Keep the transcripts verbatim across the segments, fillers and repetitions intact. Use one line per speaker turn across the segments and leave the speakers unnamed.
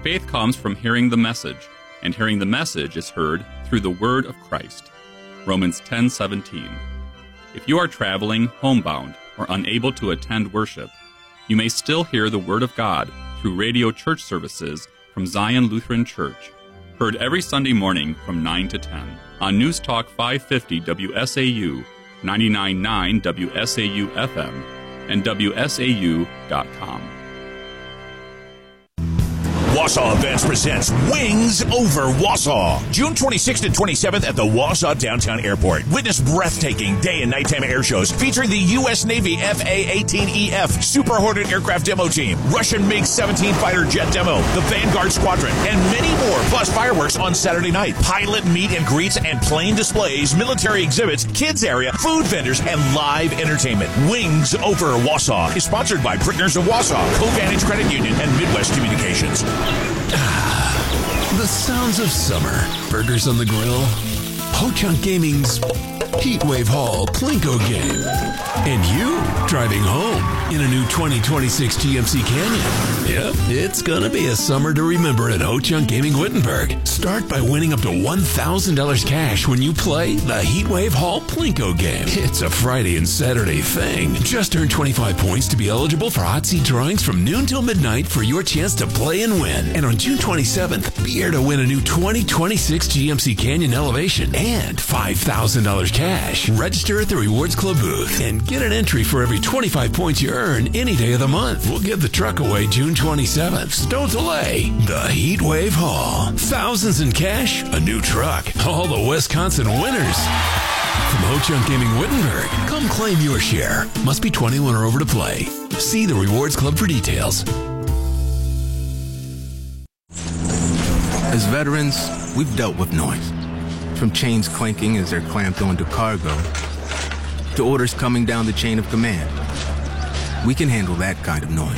Faith comes from hearing the message, and hearing the message is heard through the word of Christ. Romans ten seventeen. If you are traveling, homebound, or unable to attend worship, you may still hear the word of God through radio church services from Zion Lutheran Church, heard every Sunday morning from nine to ten on News Talk five fifty W S A U, ninety-nine point nine W S A U F M, and W S A U dot com.
Wausau Events presents Wings Over Wausau. June twenty-sixth and twenty-seventh at the Wausau Downtown Airport. Witness breathtaking day and nighttime air shows featuring the U S Navy F A eighteen E F Super Hornet aircraft demo team, Russian MiG seventeen fighter jet demo, the Vanguard Squadron, and many more, plus fireworks on Saturday night, pilot meet and greets and plane displays, military exhibits, kids area, food vendors, and live entertainment. Wings Over Wausau is sponsored by Brickners of Wausau, Covantage Credit Union, and Midwest Communications.
Ah, the sounds of summer. Burgers on the grill. Ho-Chunk Gaming's Heatwave Hall Plinko game. And you driving home in a new twenty twenty-six G M C Canyon. Yep, it's gonna be a summer to remember at Ho-Chunk Gaming Wittenberg. Start by winning up to one thousand dollars cash when you play the Heatwave Hall Plinko game. It's a Friday and Saturday thing. Just earn twenty-five points to be eligible for hot seat drawings from noon till midnight for your chance to play and win. And on June twenty-seventh, be here to win a new twenty twenty-six G M C Canyon Elevation and five thousand dollars cash. Register at the Rewards Club booth and get an entry for every twenty-five points you earn any day of the month. We'll give the truck away June twenty-seventh. So don't delay. The Heatwave Hall. Thousands in cash, a new truck. All the Wisconsin winners. From Ho-Chunk Gaming Wittenberg, come claim your share. Must be twenty-one or over to play. See the Rewards Club for details.
As veterans, we've dealt with noise. From chains clanking as they're clamped onto cargo, to orders coming down the chain of command. We can handle that kind of noise.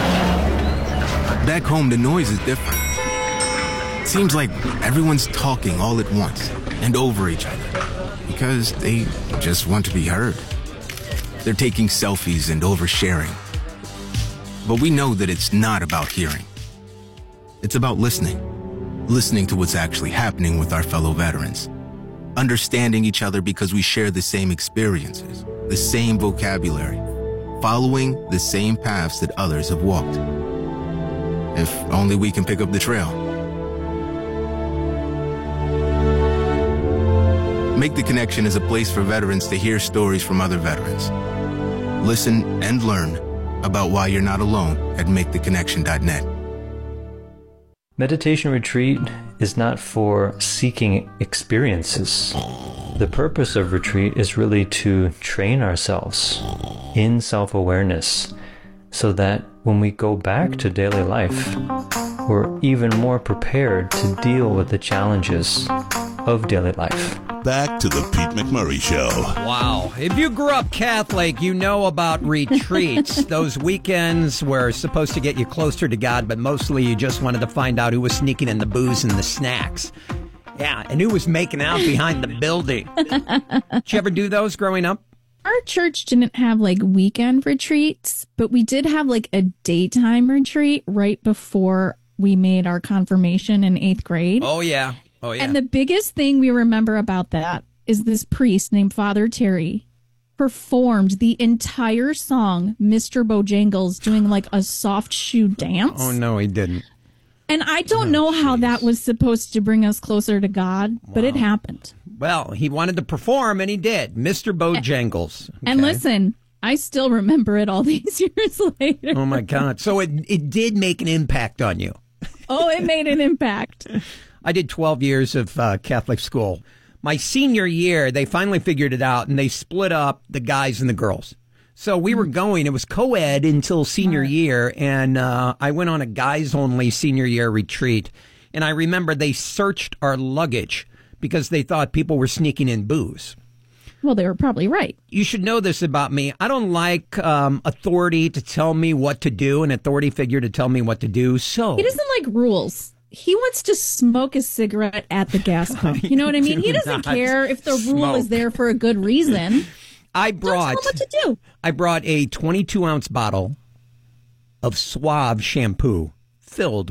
Back home, the noise is different. It seems like everyone's talking all at once and over each other because they just want to be heard. They're taking selfies and oversharing. But we know that it's not about hearing. It's about listening. Listening to what's actually happening with our fellow veterans. Understanding each other because we share the same experiences, the same vocabulary, following the same paths that others have walked. If only we can pick up the trail. Make the Connection is a place for veterans to hear stories from other veterans. Listen and learn about why you're not alone at make the connection dot net.
Meditation retreat is not for seeking experiences. The purpose of retreat is really to train ourselves in self-awareness so that when we go back to daily life, we're even more prepared to deal with the challenges of daily life.
Back to the Pete McMurray Show.
Wow. If you grew up Catholic, you know about retreats. Those weekends were supposed to get you closer to God, but mostly you just wanted to find out who was sneaking in the booze and the snacks. Yeah, and who was making out behind the building. Did you ever do those growing up?
Our church didn't have like weekend retreats, but we did have like a daytime retreat right before we made our confirmation in eighth grade.
Oh, yeah. Oh, yeah.
And the biggest thing we remember about that is this priest named Father Terry performed the entire song, Mister Bojangles, doing like a soft shoe dance.
Oh, no, he didn't.
And I don't oh, know how geez. that was supposed to bring us closer to God, wow. but it happened.
Well, he wanted to perform, and he did. Mister Bojangles. Okay.
And listen, I still remember it all these years later.
Oh, my God. So it, it did make an impact on you.
Oh, it made an impact.
I did twelve years of uh, Catholic school. My senior year, they finally figured it out, and they split up the guys and the girls. So we were going, it was co-ed until senior year, and uh, I went on a guys-only senior year retreat. And I remember they searched our luggage because they thought people were sneaking in booze.
Well, they were probably right.
You should know this about me. I don't like um, authority to tell me what to do, an authority figure to tell me what to do. So
he doesn't like rules. He wants to smoke a cigarette at the gas pump. You know what I mean? He doesn't care if the rule
smoke.
is there for a good reason.
I brought
Don't tell him what to do.
I brought a twenty-two ounce bottle of Suave shampoo filled